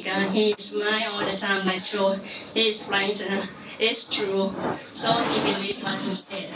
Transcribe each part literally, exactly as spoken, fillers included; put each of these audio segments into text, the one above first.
uh, he smile all the time like Joe. He's blind. Uh, it's true. So he believed what he said.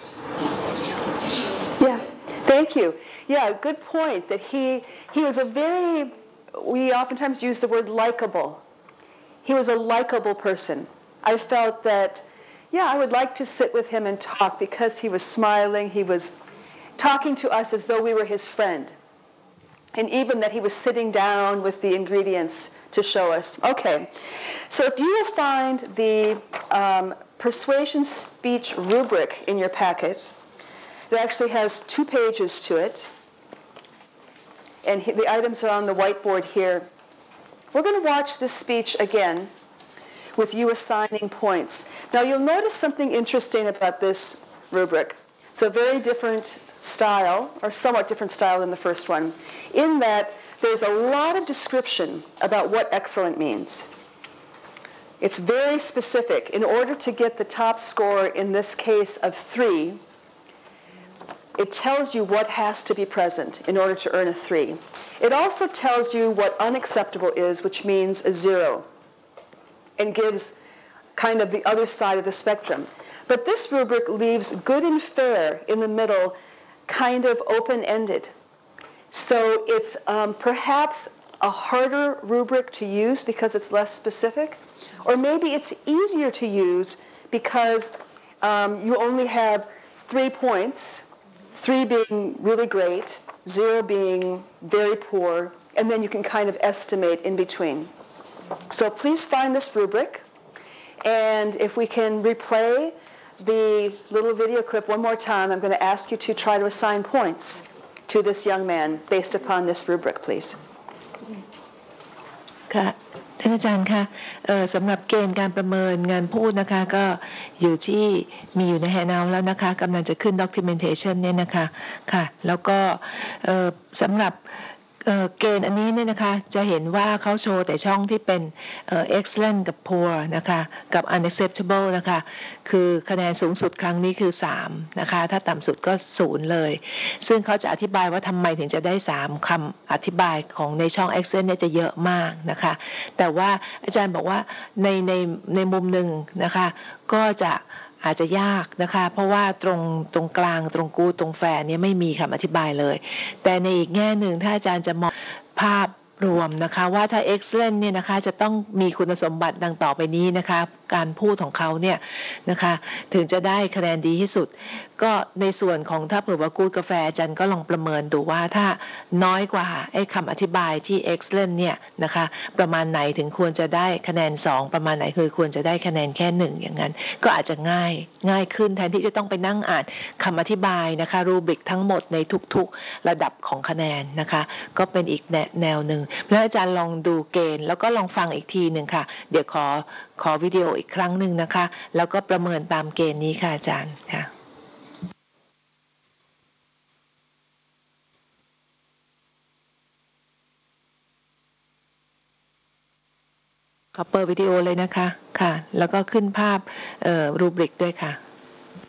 Yeah, thank you. Yeah, good point. That he he was a very. We oftentimes use the word likable. He was a likable person. I felt that, yeah, I would like to sit with him and talk because he was smiling. He was talking to us as though we were his friend. And even that he was sitting down with the ingredients to show us. Okay, so if you will find the um, persuasion speech rubric in your packet, it actually has two pages to it. And the items are on the whiteboard here. We're going to watch this speech again with you assigning points. Now you'll notice something interesting about this rubric. It's a very different style, or somewhat different style than the first one, in that there's a lot of description about what excellent means. It's very specific. In order to get the top score, in this case of three, it tells you what has to be present in order to earn a three. It also tells you what unacceptable is, which means a zero, and gives kind of the other side of the spectrum. But this rubric leaves good and fair in the middle, kind of open-ended. So it's um, perhaps a harder rubric to use because it's less specific, or maybe it's easier to use because um, you only have three points, three being really great, zero being very poor, and then you can kind of estimate in between. So please find this rubric, and if we can replay the little video clip one more time, I'm going to ask you to try to assign points to this young man based upon this rubric, please. ค่ะท่านอาจารย์คะสำหรับเกณฑ์การประเมินงานพูดนะคะก็อยู่ที่มีอยู่ในแฮนด์เอาท์แล้วนะคะกำลังจะขึ้น documentation เนี่ยนะคะค่ะแล้วก็สำหรับเกณฑ์อันนี้เนี่ยนะคะจะเห็นว่าเขาโชว์แต่ช่องที่เป็น excellent กับ poor นะคะกับ unacceptable นะคะคือคะแนนสูงสุดครั้งนี้คือสามนะคะถ้าต่ำสุดก็ศูนย์เลยซึ่งเขาจะอธิบายว่าทำไมถึงจะได้สามคำอธิบายของในช่อง excellent เนี่ยจะเยอะมากนะคะแต่ว่าอาจารย์บอกว่าในในในมุมหนึ่งนะคะก็จะอาจจะยากนะคะเพราะว่าตรงตรงกลางตรงกูตรงแฟร์เนี่ยไม่มีคำอธิบายเลยแต่ในอีกแง่หนึ่งถ้าอาจารย์จะมองภาพรวมนะคะว่าถ้า excellent เนี่ยนะคะจะต้องมีคุณสมบัติดังต่อไปนี้นะคะการพูดของเขาเนี่ยนะคะถึงจะได้คะแนนดีที่สุดก็ในส่วนของถ้าเผื่อว่ากูดกาแฟอาจารย์ก็ลองประเมินดูว่าถ้าน้อยกว่าไอ้คำอธิบายที่ excellent เนี่ยนะคะประมาณไหนถึงควรจะได้คะแนนสองประมาณไหนคือควรจะได้คะแนนแค่หนึ่งอย่างนั้นก็อาจจะง่ายง่ายขึ้นแทนที่จะต้องไปนั่งอ่านคำอธิบายนะคะรูบริกทั้งหมดในทุกๆระดับของคะแนนนะคะก็เป็นอีกแนวหนึ่งเพราะอาจารย์ลองดูเกณฑ์แล้วก็ลองฟังอีกทีหนึ่งค่ะเดี๋ยวขอขอวิดีโออีกครั้งหนึ่งนะคะแล้วก็ประเมินตามเกณฑ์นี้ค่ะอาจารย์ค่ะขอเปิดวิดีโอเลยนะคะค่ะแล้วก็ขึ้นภาพรูบริกด้วยค่ะ